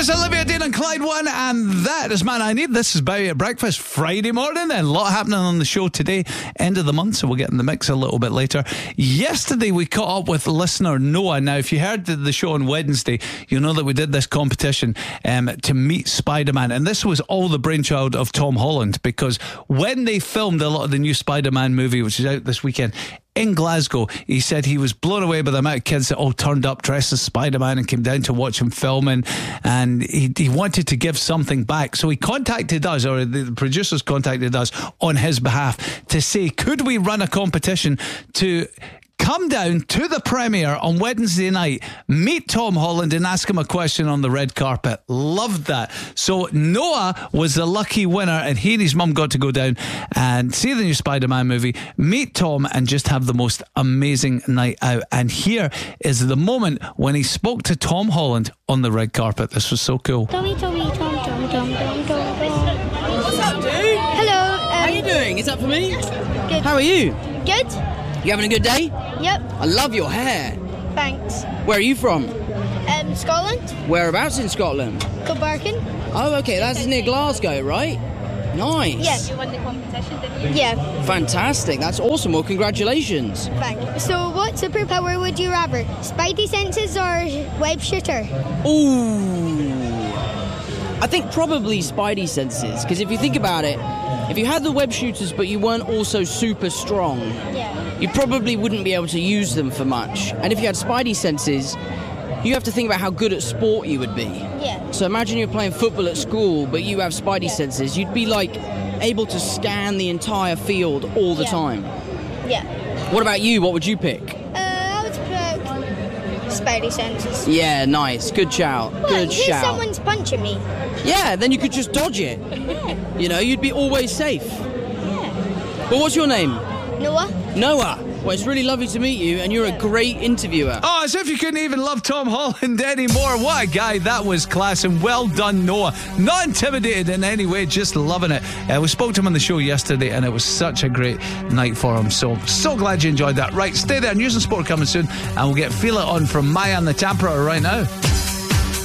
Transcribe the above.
It's Olivia Dean and Clyde One, and that is Man I Need. This is Bowie at Breakfast Friday morning. A lot happening on the show today, end of the month, so we'll get in the mix a little bit later. Yesterday we caught up with listener Noah. Now, if you heard the show on Wednesday, you know that we did this competition to meet Spider-Man, and this was all the brainchild of Tom Holland, because when they filmed a lot of the new Spider-Man movie, which is out this weekend, in Glasgow, he said he was blown away by the amount of kids that all turned up dressed as Spider-Man and came down to watch him filming, and he wanted to give something back. So he contacted us, or the producers contacted us on his behalf to say, could we run a competition to come down to the premiere on Wednesday night, meet Tom Holland and ask him a question on the red carpet. Loved that. So Noah was the lucky winner, and he and his mum got to go down and see the new Spider-Man movie, meet Tom, and just have the most amazing night out. And here is the moment when he spoke to Tom Holland on the red carpet. This was so cool. Tommy, Tom. What's up, dude? Hello. How you doing? Is that for me? Good. How are you? Good? You having a good day? Yep. I love your hair. Thanks. Where are you from? Scotland? Whereabouts in Scotland? Kilbarkin? Oh, okay, that's near Glasgow, right? Nice. Yes. You won the competition, didn't you? Yeah. Fantastic. That's awesome. Well, congratulations. Thanks. So what superpower would you rather? Spidey senses or web shooter? Ooh. I think probably Spidey senses, because if you think about it, if you had the web shooters but you weren't also super strong, you probably wouldn't be able to use them for much. And if you had Spidey senses, you have to think about how good at sport you would be. Yeah. So imagine you're playing football at school, but you have Spidey senses. You'd be like able to scan the entire field all the time. Yeah. What about you? What would you pick? I would pick Spidey senses. Yeah, nice. Good shout. What? Good If shout. someone's punching me. Yeah, then you could just dodge it. You know, you'd be always safe. Yeah. But what's your name? Noah? Noah. Well, it's really lovely to meet you, and you're a great interviewer. Oh, as if you couldn't even love Tom Holland anymore. What a guy. That was class, and well done, Noah. Not intimidated in any way, just loving it. We spoke to him on the show yesterday, and it was such a great night for him. So glad you enjoyed that. Right, stay there. News and sport coming soon, and we'll get Feel It On from Maya and the Tamperer right now.